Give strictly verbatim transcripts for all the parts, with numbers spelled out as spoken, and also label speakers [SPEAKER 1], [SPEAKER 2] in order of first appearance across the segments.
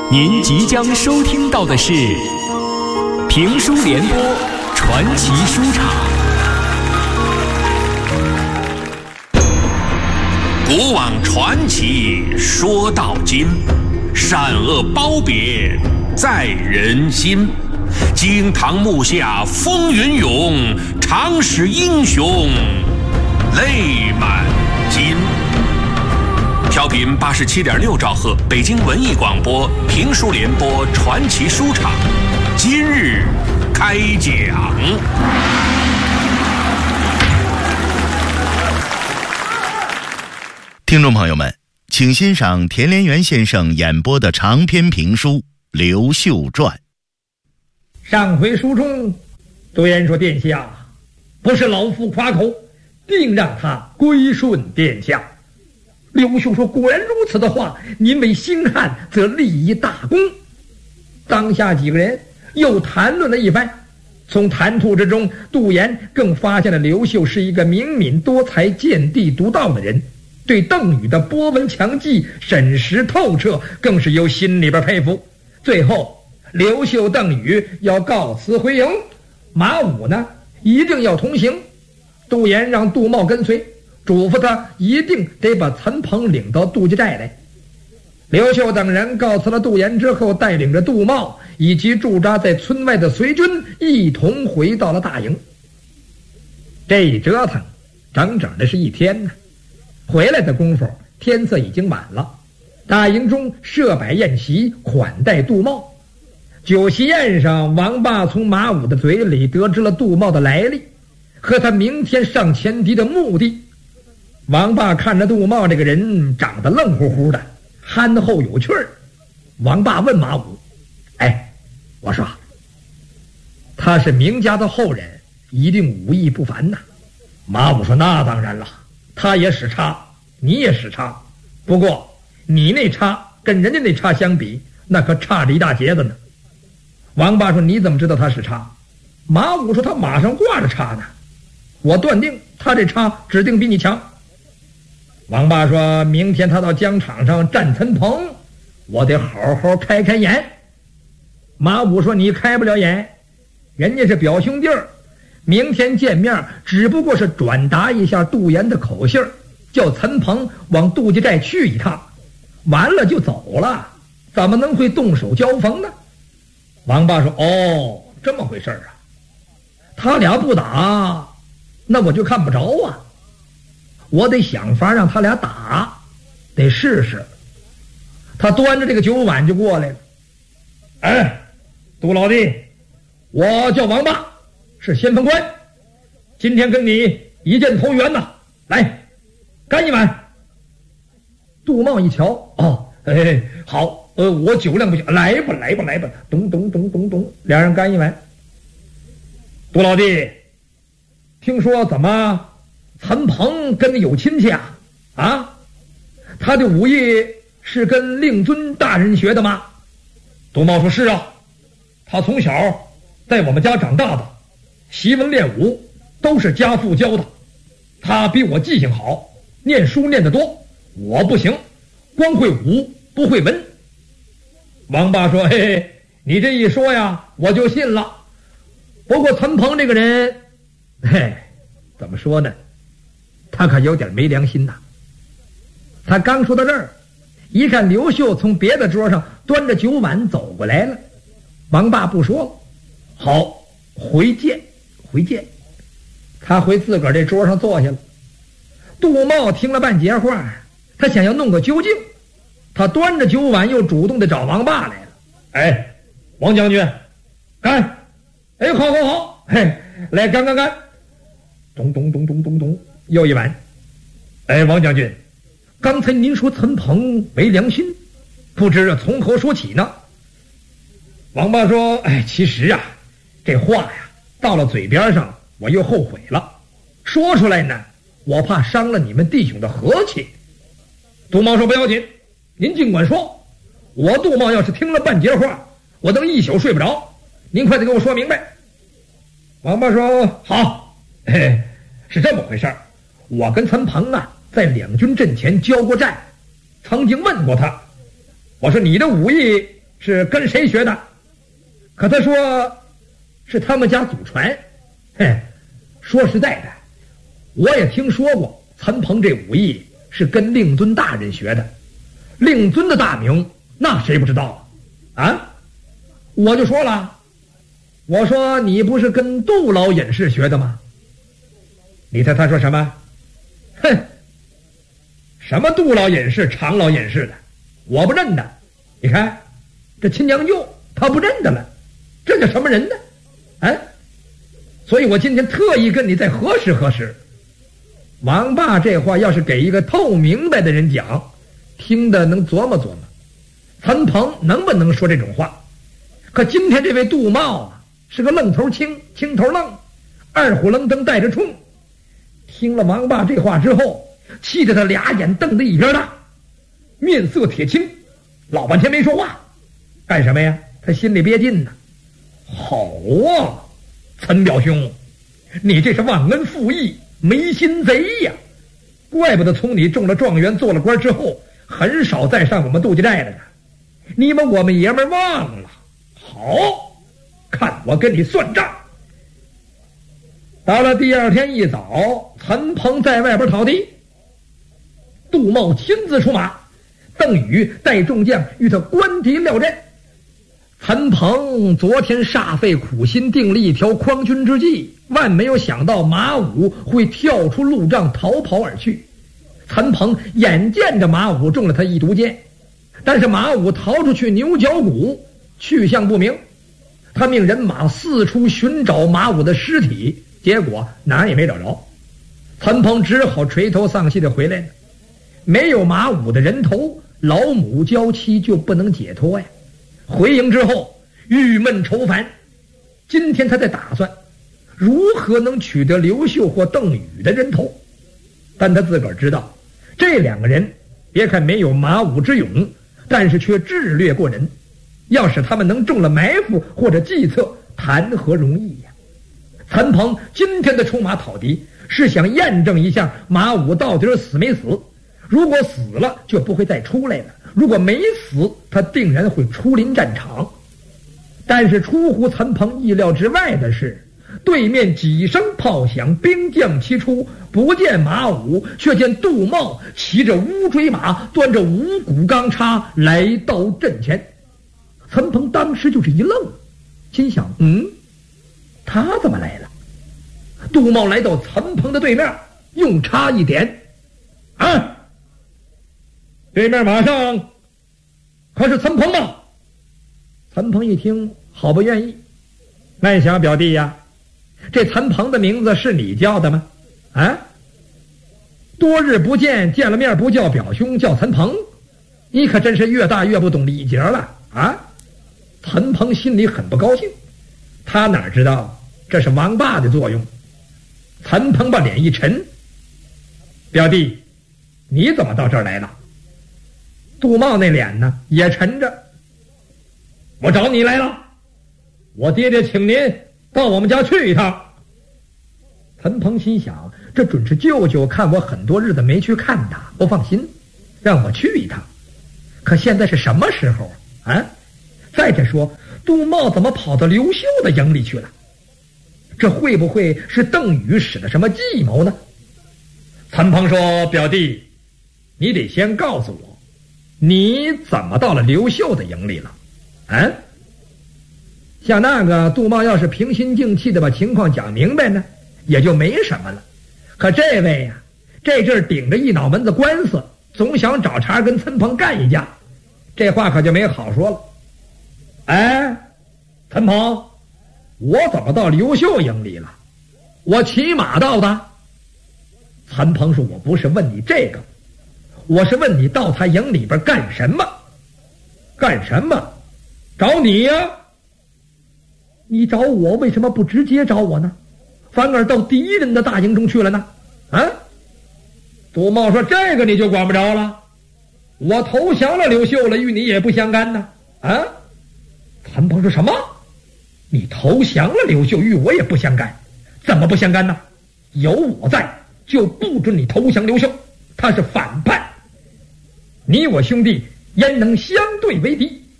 [SPEAKER 1] 您即将收听到的是评书联播传奇书场。
[SPEAKER 2] 古往传奇说到今，善恶褒贬在人心。惊堂木下风云涌，常使英雄泪满襟。调频八十七点六兆赫，北京文艺广播评书联播传奇书场，今日开讲。
[SPEAKER 3] 听众朋友们，请欣赏田连元先生演播的长篇评书《刘秀传》。
[SPEAKER 4] 上回书中，杜岩说：“殿下，不是老夫夸口，定让他归顺殿下。”刘秀说：“果然如此的话，您为兴汉，则立一大功。”当下几个人又谈论了一番，从谈吐之中，杜岩更发现了刘秀是一个明敏多才、见地独到的人，对邓禹的博闻强记审识透彻，更是由心里边佩服。最后刘秀、邓禹要告辞回营，马武呢一定要同行。杜岩让杜茂跟随，嘱咐他一定得把陈鹏领到杜家寨来。刘秀等人告辞了杜岩之后，带领着杜茂以及驻扎在村外的随军一同回到了大营。这一折腾整整的是一天呢。回来的功夫，天色已经晚了。大营中设摆宴席款待杜茂。酒席宴上，王霸从马武的嘴里得知了杜茂的来历和他明天上前敌的目的。王霸看着杜茂这个人长得愣乎乎的，憨厚有趣儿。王霸问马武：“哎，我说，他是名家的后人，一定武艺不凡呐。”马武说：“那当然了，他也使差，你也使差，不过你那差跟人家那差相比，那可差着一大截子呢。”王霸说：“你怎么知道他使差？”马武说：“他马上挂着差呢，我断定他这差指定比你强。”王霸说：“明天他到疆场上战陈鹏，我得好好开开眼。”马武说：“你开不了眼，人家是表兄弟儿，明天见面只不过是转达一下杜岩的口信儿，叫陈鹏往杜家寨去一趟，完了就走了，怎么能会动手交锋呢？”王霸说：“哦，这么回事啊，他俩不打，那我就看不着啊，我得想法让他俩打，得试试。”他端着这个酒碗就过来了。“哎，杜老弟，我叫王霸，是先锋官，今天跟你一见投缘呐，来，干一碗。”杜茂一瞧，哦，哎，好，呃，我酒量不行，来吧，来吧，来吧，咚咚咚咚咚，两人干一碗。杜老弟，听说怎么陈鹏跟你有亲戚啊？啊，他的武艺是跟令尊大人学的吗？杜茂说：“是啊，他从小在我们家长大的，习文练武都是家父教的。他比我记性好，念书念得多，我不行，光会武不会文。”王霸说：“嘿嘿，你这一说呀，我就信了。不过陈鹏这个人，嘿，怎么说呢？他可有点没良心呐。”他刚说到这儿，一看刘秀从别的桌上端着酒碗走过来了。王霸不说了，好，回见，回见。他回自个儿这桌上坐下了。杜茂听了半截话，他想要弄个究竟，他端着酒碗又主动的找王霸来了。“哎，王将军，干！哎，好好好，嘿，来干干干！咚咚咚咚咚咚，又一碗。哎，王将军，刚才您说陈鹏没良心，不知从何说起呢？”王霸说：“哎，其实啊，这话呀到了嘴边上，我又后悔了，说出来呢，我怕伤了你们弟兄的和气。”杜茂说：“不要紧，您尽管说。我杜茂要是听了半截话，我能一宿睡不着。您快点给我说明白。”王霸说：“好，嘿，是这么回事儿。我跟陈鹏啊，在两军阵前交过战，曾经问过他，我说你的武艺是跟谁学的，可他说是他们家祖传。嘿，说实在的，我也听说过陈鹏这武艺是跟令尊大人学的。令尊的大名那谁不知道啊？啊，我就说了，我说你不是跟杜老隐士学的吗？你猜他说什么？哼，什么杜老隐士、常老隐士的，我不认得。你看这亲娘舅他不认得了，这叫什么人呢？啊，所以我今天特意跟你再核实核实。王爸这话要是给一个透明白的人讲，听得能琢磨琢磨，陈鹏能不能说这种话？可今天这位杜茂啊，是个愣头青、青头愣，二虎愣登带着冲。听了王爸这话之后，气得他俩眼瞪得一边大，面色铁青，老半天没说话。干什么呀？他心里憋劲呢。好啊，陈表兄，你这是忘恩负义、没心贼呀！怪不得从你中了状元、做了官之后，很少再上我们杜家寨了呢。你们我们爷们忘了。好，看我跟你算账。到了第二天一早，陈鹏在外边讨地，杜茂亲自出马，邓禹带众将与他官敌料阵。陈鹏昨天煞费苦心定了一条匡君之计，万没有想到马武会跳出路障逃跑而去。陈鹏眼见着马武中了他一毒箭，但是马武逃出去牛角谷，去向不明。他命人马四处寻找马武的尸体，结果哪儿也没找着。陈鹏只好垂头丧气的回来了。没有马武的人头，老母娇妻就不能解脱呀。回营之后郁闷愁烦，今天他在打算如何能取得刘秀或邓禹的人头。但他自个儿知道，这两个人别看没有马武之勇，但是却智略过人，要使他们能中了埋伏或者计策，谈何容易呀？陈鹏今天的出马讨敌，是想验证一下马武到底死没死。如果死了，就不会再出来了；如果没死，他定然会出临战场。但是出乎陈鹏意料之外的是，对面几声炮响，兵将齐出，不见马武，却见杜茂骑着乌骓马，端着五谷钢叉来到阵前。陈鹏当时就是一愣，心想：嗯，他怎么来了？杜茂来到陈鹏的对面，用叉一点，啊！对面马上可是陈鹏吗？陈鹏一听，好不愿意，慢想表弟呀，这陈鹏的名字是你叫的吗？啊，多日不见，见了面不叫表兄，叫陈鹏，你可真是越大越不懂礼节了啊！陈鹏心里很不高兴，他哪知道这是王爸的作用。陈鹏把脸一沉，表弟，你怎么到这儿来了？杜茂那脸呢也沉着，我找你来了，我爹爹请您到我们家去一趟。陈鹏心想，这准是舅舅看我很多日子没去看他，不放心，让我去一趟。可现在是什么时候啊？再者说，杜茂怎么跑到刘秀的营里去了？这会不会是邓禹使的什么计谋呢？陈鹏说，表弟，你得先告诉我，你怎么到了刘秀的营里了？啊？像那个杜茂要是平心静气的把情况讲明白呢，也就没什么了。可这位呀、啊，这阵顶着一脑门子官司，总想找茬跟陈鹏干一架，这话可就没好说了。哎，陈鹏，我怎么到刘秀营里了？我骑马到的。陈鹏说，我不是问你这个，我是问你到他营里边干什么？干什么？找你呀、啊？你找我为什么不直接找我呢？反而到敌人的大营中去了呢？啊？杜茂说，这个你就管不着了，我投降了刘秀了，与你也不相干呢。啊？陈鹏说，什么？你投降了刘秀，与我也不相干？怎么不相干呢？有我在，就不准你投降刘秀，他是反叛，你我兄弟焉能相对为敌？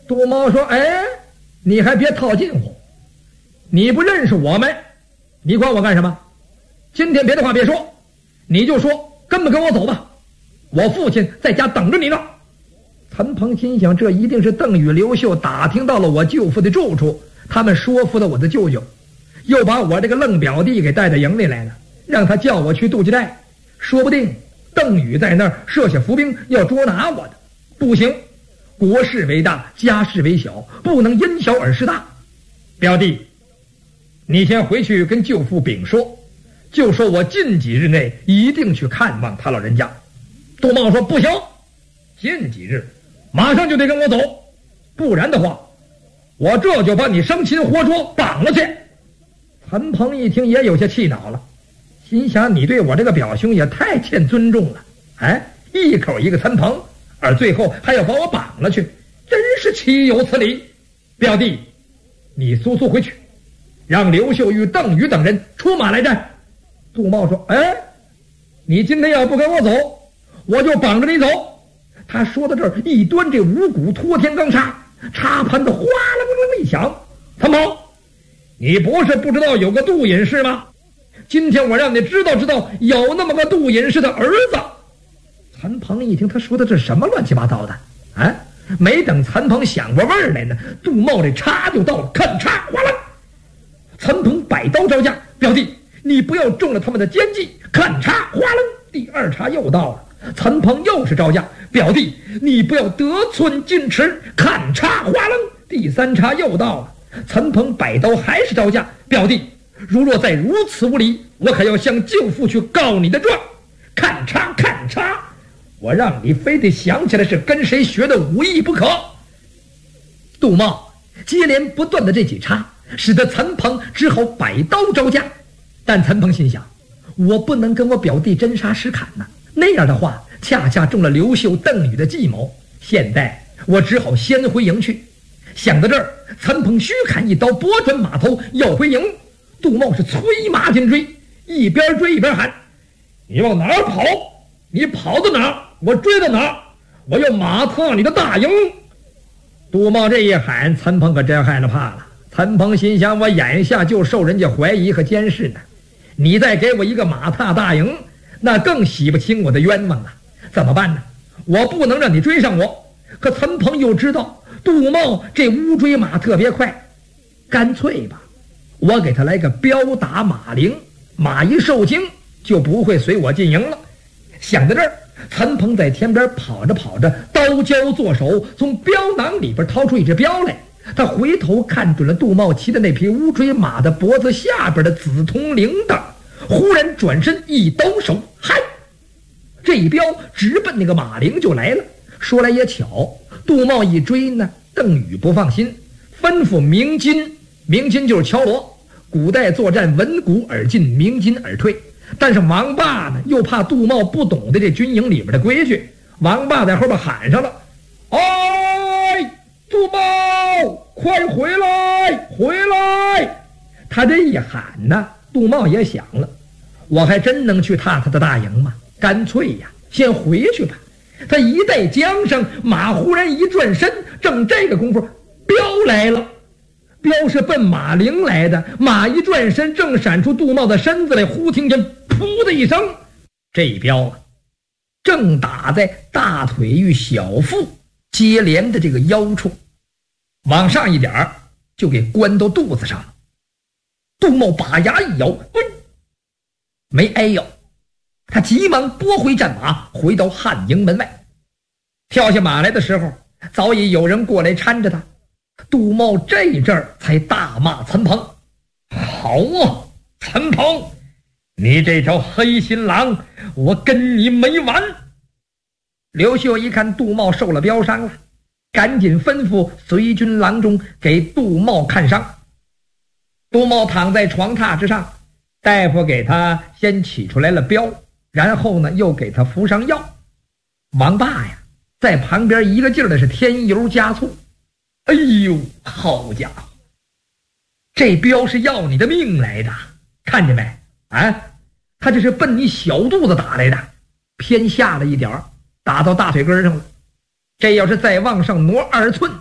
[SPEAKER 4] 杜茂说：“哎，你还别套近乎，你不认识我们，你管我干什么？今天别的话别说，你就说跟不跟我走吧，我父亲在家等着你呢。”陈鹏心想，这一定是邓禹、刘秀打听到了我舅父的住处，他们说服了我的舅舅，又把我这个愣表弟给带到营里来了，让他叫我去杜家寨，说不定邓禹在那儿设下伏兵要捉拿我的。不行，国事为大，家事为小，不能因小而事大。表弟，你先回去跟舅父禀说，就说我近几日内一定去看望他老人家。杜茂说：“不行，近几日马上就得跟我走，不然的话我这就把你生擒活捉绑了去。”陈鹏一听也有些气恼了，心想你对我这个表兄也太欠尊重了，哎，一口一个陈鹏，而最后还要把我绑了去，真是岂有此理。表弟，你速速回去，让刘秀与邓禹等人出马来战。杜茂说：“哎，你今天要不跟我走，我就绑着你走。”他说到这儿，一端这五股托天钢叉，叉盘子哗啦啦啦一响。陈鹏，你不是不知道有个杜隐士吗？今天我让你知道知道有那么个杜隐士的儿子。陈鹏一听他说的这什么乱七八糟的，啊，没等陈鹏想过味儿来呢，杜茂这叉就到了，砍叉哗啦。陈鹏摆刀招架：“表弟，你不要中了他们的奸计！”砍叉哗啦，第二叉又到了，陈鹏又是招架：“表弟，你不要得寸进尺！”砍叉哗啦，第三叉又到了，陈鹏摆刀还是招架：“表弟，如若再如此无礼，我可要向舅父去告你的状！”砍叉砍叉，我让你非得想起来是跟谁学的武艺不可。杜茂接连不断的这几叉，使得陈鹏只好摆刀招架。但陈鹏心想，我不能跟我表弟真杀实砍呐、啊，那样的话恰恰中了刘秀、邓禹的计谋。现在我只好先回营去。想到这儿，陈鹏虚砍一刀，拨转马头要回营。杜茂是催马紧追，一边追一边喊：“你往哪儿跑？你跑到哪儿，我追到哪儿，我要马踏你的大营！”杜茂这一喊，陈鹏可真害了怕了。陈鹏心想，我眼下就受人家怀疑和监视呢，你再给我一个马踏大营，那更洗不清我的冤枉了。怎么办呢？我不能让你追上我，可陈鹏又知道杜茂这乌骓马特别快，干脆吧，我给他来个彪打马铃，马一受惊就不会随我进营了。想到这儿，陈鹏在田边跑着跑着，刀交作手，从镖囊里边掏出一只镖来。他回头看准了杜茂骑的那匹乌骓马的脖子下边的紫铜铃铛，忽然转身一刀手，嗨，这一镖直奔那个马铃就来了。说来也巧，杜茂一追呢，邓禹不放心，吩咐鸣金，鸣金就是敲锣，古代作战闻鼓而进，鸣金而退。但是王霸呢，又怕杜茂不懂得这军营里边的规矩，王霸在后边喊上了：“哎，杜茂，快回来，回来！”他这一喊呢，杜茂也想了，我还真能去踏他的大营吗？干脆呀，先回去吧。他一带缰绳，马忽然一转身，正这个功夫，镖来了。镖是奔马铃来的，马一转身，正闪出杜茂的身子来，忽听见噗的一声，这一镖啊，正打在大腿与小腹接连的这个腰处，往上一点就给关到肚子上了。杜茂把牙一咬，嗯，没挨咬，他急忙拨回战马，回到汉营门外。跳下马来的时候，早已有人过来搀着他。杜茂这阵儿才大骂陈鹏：“好啊，陈鹏，你这条黑心狼，我跟你没完！”刘秀一看杜茂受了镖伤了，赶紧吩咐随军郎中给杜茂看伤。杜茂躺在床榻之上，大夫给他先取出来了镖，然后呢又给他服上药。王霸呀在旁边一个劲儿的是添油加醋。哎呦，好家伙，这镖是要你的命来的，看见没啊？他这是奔你小肚子打来的，偏下了一点，打到大腿根上了。这要是再往上挪二寸，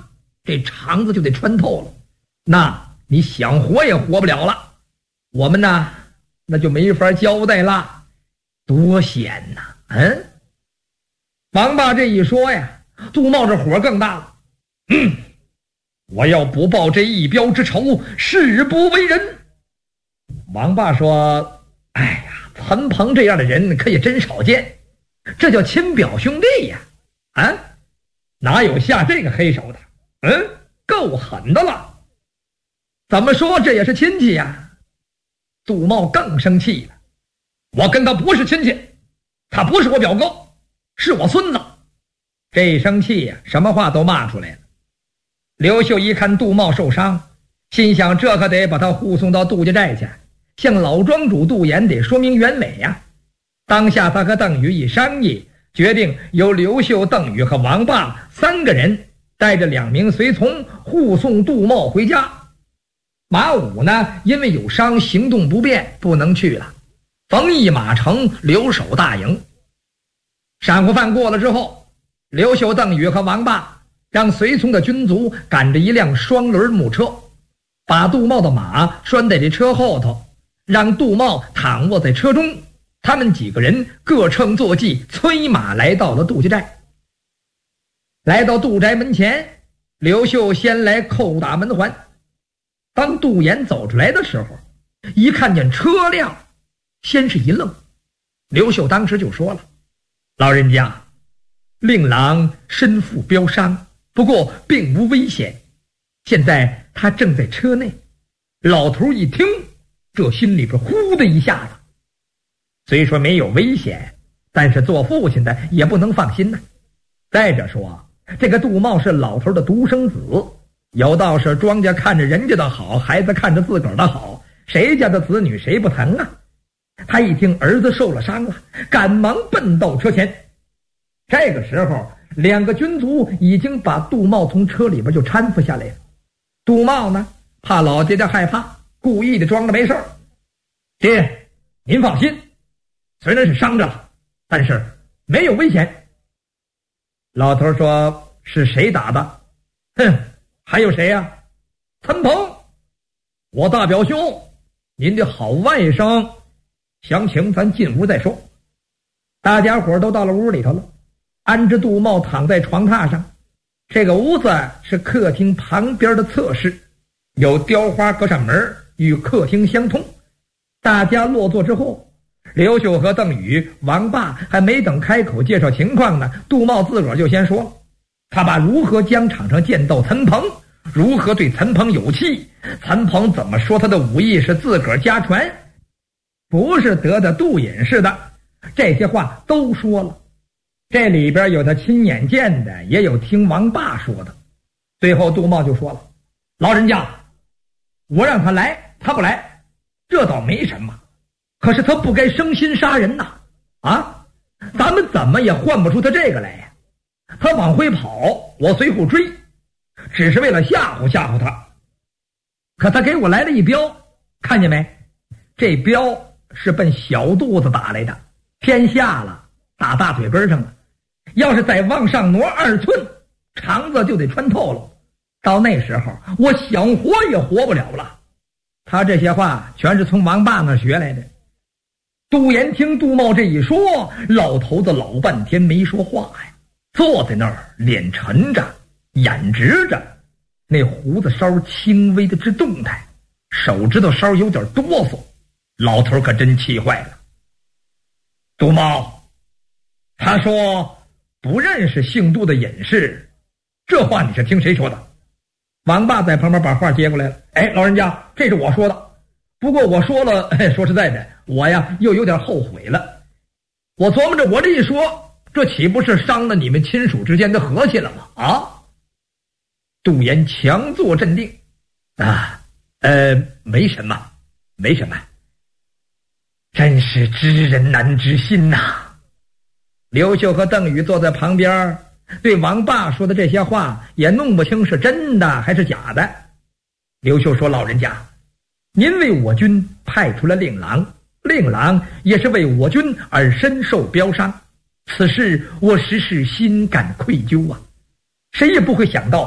[SPEAKER 4] 这肠子就得穿透了，那你想活也活不了了。我们呢，那就没法交代了，多险呐！嗯，王八这一说呀，杜茂这火更大了。嗯，我要不报这一标之仇，誓不为人。王八说：“哎呀，陈鹏这样的人可也真少见，这叫亲表兄弟呀！啊，哪有下这个黑手的？嗯，够狠的了。怎么说这也是亲戚呀？”杜茂更生气了，我跟他不是亲戚，他不是我表哥，是我孙子。这一生气呀，什么话都骂出来了。刘秀一看杜茂受伤，心想这可得把他护送到杜家寨去，向老庄主杜岩得说明原委呀。当下他和邓禹一商议，决定由刘秀、邓禹和王霸三个人带着两名随从护送杜茂回家。马武呢，因为有伤，行动不便，不能去了。冯翊、马成留守大营。晌午饭过了之后，刘秀、邓禹和王霸让随从的军卒赶着一辆双轮木车，把杜茂的马拴在这车后头，让杜茂躺卧在车中。他们几个人各乘坐骑，催马来到了杜家寨。来到杜宅门前，刘秀先来叩打门环。当杜岩走出来的时候，一看见车辆，先是一愣。刘秀当时就说了：“老人家，令郎身负标伤，不过并无危险，现在他正在车内。”老头一听，这心里边呼的一下子，虽说没有危险，但是做父亲的也不能放心呐。再者说，这个杜茂是老头的独生子，有道是庄家看着人家的好，孩子看着自个儿的好，谁家的子女谁不疼啊？他一听儿子受了伤了，赶忙奔到车前。这个时候，两个军卒已经把杜茂从车里边就搀扶下来了。杜茂呢，怕老爹爹害怕，故意的装着没事儿。爹，您放心，虽然是伤着了，但是没有危险。老头说：“是谁打的？”“哼，还有谁呀、啊？”“陈鹏，我大表兄，您的好外甥。详情咱进屋再说。”大家伙都到了屋里头了，安置杜茂躺在床榻上。这个屋子是客厅旁边的侧室，有雕花隔扇门，与客厅相通。大家落座之后，刘秀和邓禹、王霸还没等开口介绍情况呢，杜茂自个儿就先说了，他把如何疆场上见到陈鹏，如何对陈鹏有气，陈鹏怎么说他的武艺是自个儿家传，不是得的杜隐似的，这些话都说了。这里边有他亲眼见的，也有听王霸说的。最后杜茂就说了：“老人家，我让他来，他不来，这倒没什么，可是他不该生心杀人呐！啊，咱们怎么也换不出他这个来呀！他往回跑，我随后追，只是为了吓唬吓唬他。可他给我来了一镖，看见没？这镖是奔小肚子打来的，偏下了，打大腿根上了。要是再往上挪二寸，肠子就得穿透了。到那时候，我想活也活不了了。”他这些话全是从王霸那学来的。杜岩听杜茂这一说，老头子老半天没说话呀，坐在那儿，脸沉着，眼直着，那胡子梢轻微的直动弹，手指头梢有点哆嗦。老头可真气坏了。杜茂，他说不认识姓杜的隐士，这话你是听谁说的？王霸在旁边把话接过来了。哎，老人家，这是我说的，不过我说了，说实在的，我呀又有点后悔了。我琢磨着，我这一说，这岂不是伤了你们亲属之间的和气了吗？啊！杜岩强作镇定，啊，呃，没什么，没什么。真是知人难知心呐、啊！刘秀和邓禹坐在旁边，对王霸说的这些话也弄不清是真的还是假的。刘秀说：“老人家，您为我军派出了令郎，令郎也是为我军而身受标伤，此事我实是心感愧疚啊！谁也不会想到，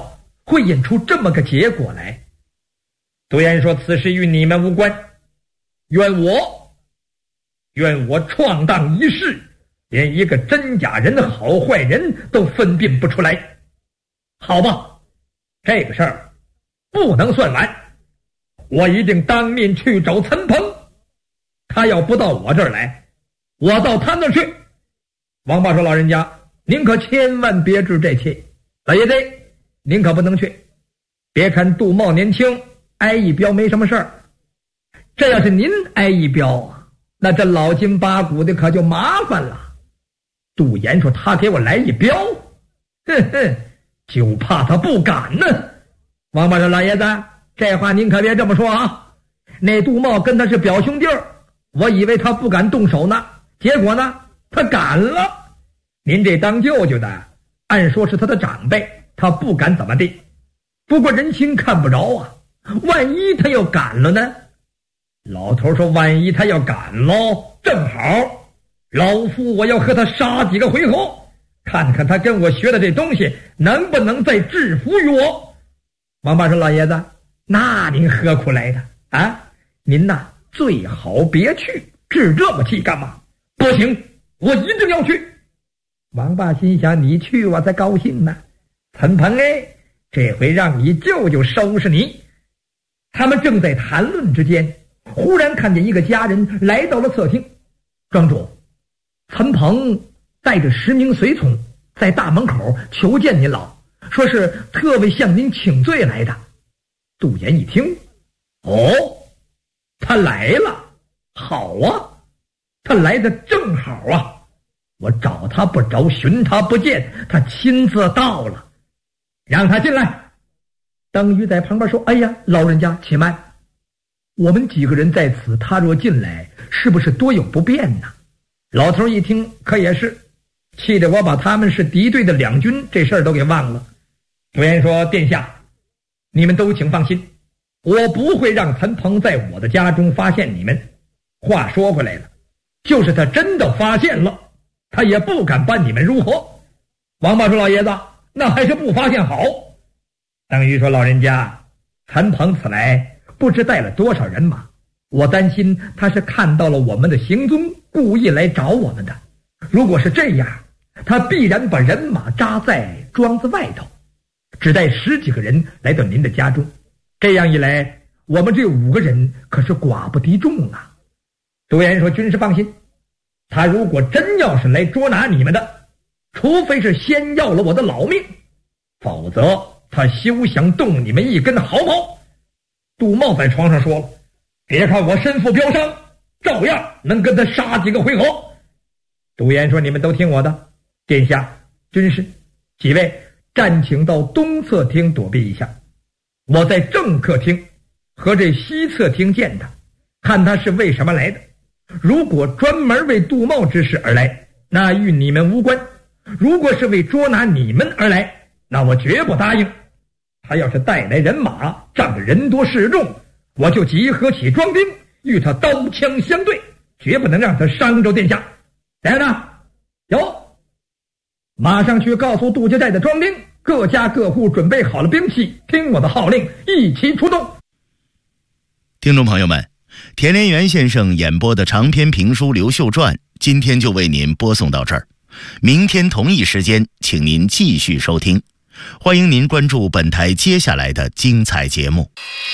[SPEAKER 4] 会引出这么个结果来？杜岩说：“此事与你们无关，愿我愿我闯荡一世，连一个真假人好坏人都分辨不出来。好吧，这个事儿不能算完，我一定当面去找陈鹏，他要不到我这儿来，我到他那儿去。”王八说：“老人家，您可千万别知这切。老爷子，您可不能去。别看杜茂年轻，挨一镖没什么事儿，这要是您挨一镖，那这老金八股的可就麻烦了。”杜岩说：“他给我来一镖，哼哼，就怕他不敢呢。”王八说：“老爷子，这话您可别这么说啊！那杜茂跟他是表兄弟儿，我以为他不敢动手呢，结果呢，他敢了。您这当舅舅的，按说是他的长辈，他不敢怎么地。不过人情看不着啊，万一他要敢了呢？”老头说：“万一他要敢喽，正好，老夫我要和他杀几个回合，看看他跟我学的这东西能不能再制服于我。”王八说：“老爷子，那您何苦来的啊？您呐最好别去，置这么气干嘛？”“不行，我一定要去。”王八心想：“你去我才高兴呢。陈鹏哎，这回让你舅舅收拾你。”他们正在谈论之间，忽然看见一个家人来到了侧厅。“庄主，陈鹏带着十名随从在大门口求见您老，说是特为向您请罪来的。”杜岩一听：“哦，他来了，好啊，他来的正好啊，我找他不着，寻他不见，他亲自到了，让他进来。”邓禹在旁边说：“哎呀，老人家且慢，我们几个人在此，他若进来，是不是多有不便呢？”老头一听，可也是，气得我把他们是敌对的两军这事儿都给忘了。杜岩说：“殿下，你们都请放心，我不会让陈鹏在我的家中发现你们。话说回来了，就是他真的发现了，他也不敢办你们如何。”王八说：“老爷子，那还是不发现好。”邓禹说：“老人家，陈鹏此来不知带了多少人马，我担心他是看到了我们的行踪，故意来找我们的。如果是这样，他必然把人马扎在庄子外头，只带十几个人来到您的家中。这样一来，我们这五个人可是寡不敌众啊。”杜岩说：“军师放心，他如果真要是来捉拿你们的，除非是先要了我的老命，否则他休想动你们一根毫毛。”杜茂在床上说了：“别看我身负标伤，照样能跟他杀几个回合。”杜岩说：“你们都听我的，殿下、军师几位暂请到东侧厅躲避一下，我在正客厅和这西侧厅见他，看他是为什么来的。如果专门为杜茂之事而来，那与你们无关；如果是为捉拿你们而来，那我绝不答应。他要是带来人马，仗着人多势众，我就集合起庄兵，与他刀枪相对，绝不能让他伤着殿下。来人呐，有，马上去告诉杜家寨的庄兵，各家各户准备好了兵器，听我的号令，一起出动。”
[SPEAKER 3] 听众朋友们，田连元先生演播的长篇评书《刘秀传》今天就为您播送到这儿，明天同一时间请您继续收听，欢迎您关注本台接下来的精彩节目。